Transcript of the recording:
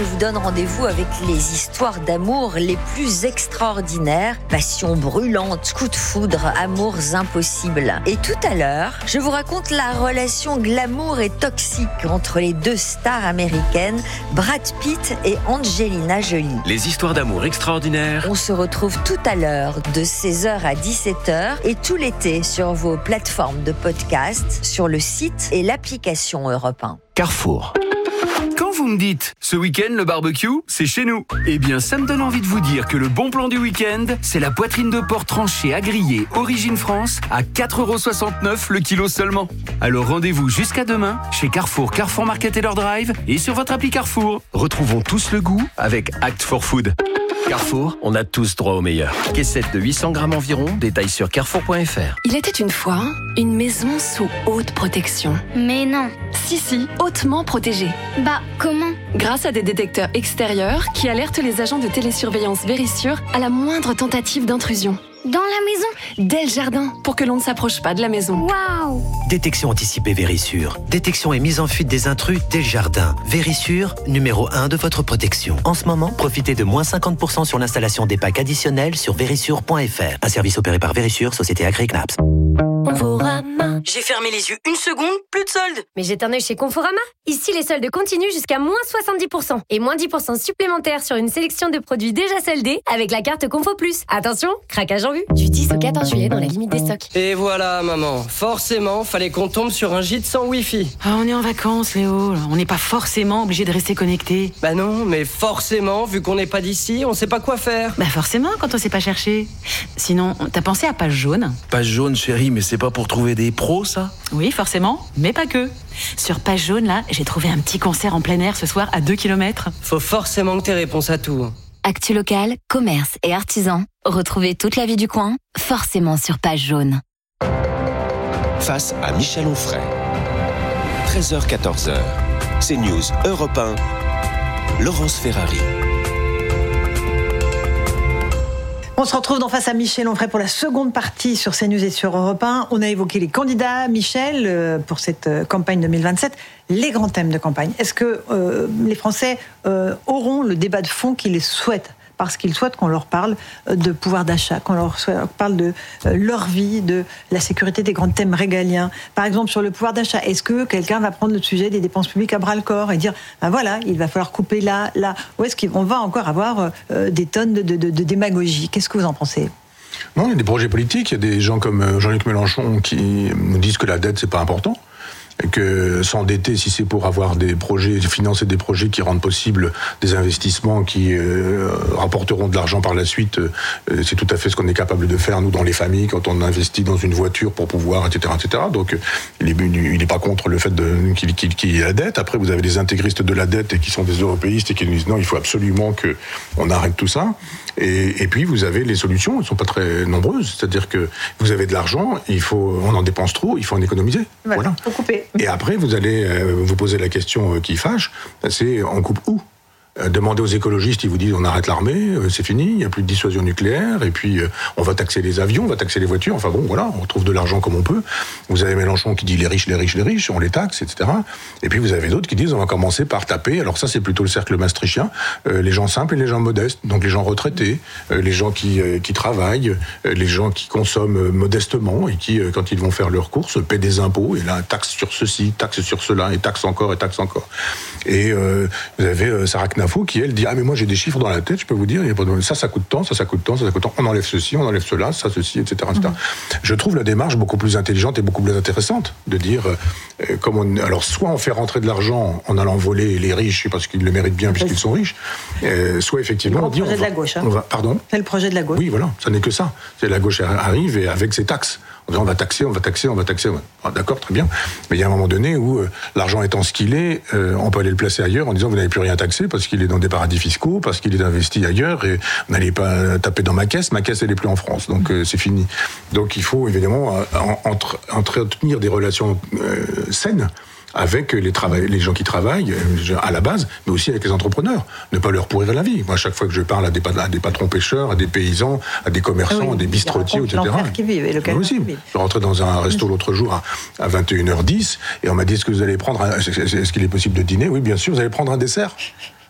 je vous donne rendez-vous avec les histoires d'amour les plus extraordinaires. Passion brûlante, coup de foudre, amours impossibles. Et tout à l'heure, je vous raconte la relation glamour et toxique entre les deux stars américaines, Brad Pitt et Angelina Jolie. Les histoires d'amour extraordinaires. On se retrouve tout à l'heure de 16h à 17h et tout l'été sur vos plateformes de podcast, sur le site et l'application Europe 1. Carrefour. Quand vous me dites « ce week-end, le barbecue, c'est chez nous », eh bien, ça me donne envie de vous dire que le bon plan du week-end, c'est la poitrine de porc tranchée à griller Origine France à 4,69€ le kilo seulement. Alors rendez-vous jusqu'à demain chez Carrefour, Carrefour Market Taylor Drive et sur votre appli Carrefour. Retrouvons tous le goût avec Act for Food. Carrefour, on a tous droit au meilleur. Caissette de 800 grammes environ, détails sur carrefour.fr. Il était une fois une maison sous haute protection. Mais non. Si, hautement protégée. Bah, comment ? Grâce à des détecteurs extérieurs qui alertent les agents de télésurveillance Verisure à la moindre tentative d'intrusion. Dans la maison ? Dès le jardin, pour que l'on ne s'approche pas de la maison. Waouh ! Détection anticipée Verisure. Détection et mise en fuite des intrus dès le jardin. Verisure, numéro 1 de votre protection. En ce moment, profitez de moins 50% sur l'installation des packs additionnels sur verisure.fr. Un service opéré par Verisure, société Agri-Knaps. Conforama. J'ai fermé les yeux une seconde, plus de soldes. Mais jette un œil chez Conforama. Ici, les soldes continuent jusqu'à moins 70%. Et moins 10% supplémentaires sur une sélection de produits déjà soldés avec la carte Confo Plus. Attention, craquage en vue. Du 10 au 14 juillet dans la limite des stocks. Et voilà, maman. Forcément, fallait qu'on tombe sur un gîte sans Wi-Fi. Ah, on est en vacances, Léo. On n'est pas forcément obligé de rester connecté. Bah non, mais forcément, vu qu'on n'est pas d'ici, on sait pas quoi faire. Bah forcément, quand on sait pas chercher. Sinon, t'as pensé à Page Jaune ? Page Jaune, chérie, mais c'est pas pour trouver des pros, ça ? Oui, forcément, mais pas que. Sur Page Jaune, là, j'ai trouvé un petit concert en plein air ce soir à 2 km. Faut forcément que t'aies réponse à tout. Actu local, commerce et artisans. Retrouvez toute la vie du coin, forcément sur Page Jaune. Face à Michel Onfray. 13h-14h. CNews Europe 1. Laurence Ferrari. On se retrouve dans Face à Michel Onfray pour la seconde partie sur CNews et sur Europe 1. On a évoqué les candidats, Michel, pour cette campagne 2027. Les grands thèmes de campagne. Est-ce que les Français auront le débat de fond qu'ils souhaitent ? Parce qu'ils souhaitent qu'on leur parle de pouvoir d'achat, qu'on leur parle de leur vie, de la sécurité, des grands thèmes régaliens. Par exemple, sur le pouvoir d'achat, est-ce que quelqu'un va prendre le sujet des dépenses publiques à bras-le-corps et dire, ben voilà, il va falloir couper là, ou est-ce qu'on va encore avoir des tonnes de démagogie ? Qu'est-ce que vous en pensez ? Non, il y a des projets politiques, il y a des gens comme Jean-Luc Mélenchon qui nous disent que la dette, c'est pas important. Et que s'endetter, si c'est pour avoir des projets, financer des projets qui rendent possible des investissements qui rapporteront de l'argent par la suite, c'est tout à fait ce qu'on est capable de faire, nous, dans les familles, quand on investit dans une voiture pour pouvoir, etc., etc. Donc, il n'est pas contre le fait qu'il y ait la dette. Après, vous avez des intégristes de la dette et qui sont des européistes et qui nous disent non, il faut absolument qu'on arrête tout ça. Et puis, vous avez les solutions, elles ne sont pas très nombreuses. C'est-à-dire que vous avez de l'argent, on en dépense trop, il faut en économiser. Voilà. Faut couper. Et après, vous allez vous poser la question qui fâche, c'est on coupe où ? Demandez aux écologistes, ils vous disent on arrête l'armée, c'est fini, il n'y a plus de dissuasion nucléaire, et puis on va taxer les avions, on va taxer les voitures, enfin bon, voilà, on trouve de l'argent comme on peut. Vous avez Mélenchon qui dit les riches, on les taxe, etc. Et puis vous avez d'autres qui disent on va commencer par taper, alors ça c'est plutôt le cercle maastrichtien, les gens simples et les gens modestes, donc les gens retraités, les gens qui travaillent, les gens qui consomment modestement et qui, quand ils vont faire leurs courses, paient des impôts, et là, taxe sur ceci, taxe sur cela, et taxe encore, et taxe encore. Et vous avez Sarah Knafo qui, elle, dit « Ah, mais moi, j'ai des chiffres dans la tête, je peux vous dire, il y a pas de... ça coûte tant, ça coûte tant, ça coûte tant, on enlève ceci, on enlève cela, ça, ceci, etc. etc. Je trouve la démarche beaucoup plus intelligente et beaucoup plus intéressante de dire, alors, soit on fait rentrer de l'argent en allant voler les riches parce qu'ils le méritent bien puisqu'ils sont riches, soit effectivement... C'est le projet de la gauche. Pardon ? C'est le projet de la gauche. Oui, voilà, ça n'est que ça. C'est la gauche arrive et avec ses taxes. On va taxer. Ah, d'accord, très bien. Mais il y a un moment donné où l'argent étant ce qu'il est, on peut aller le placer ailleurs en disant vous n'avez plus rien taxé parce qu'il est dans des paradis fiscaux, parce qu'il est investi ailleurs et vous n'allez pas taper dans ma caisse elle n'est plus en France. Donc c'est fini. Donc il faut évidemment entretenir des relations saines avec les gens qui travaillent à la base, mais aussi avec les entrepreneurs. Ne pas leur pourrir la vie. Moi, à chaque fois que je parle à des patrons pêcheurs, à des paysans, à des commerçants, à des bistrotiers, etc. Je rentrais dans un resto l'autre jour à 21h10 et on m'a dit est-ce qu'il est possible de dîner ? Oui, bien sûr, vous allez prendre un dessert.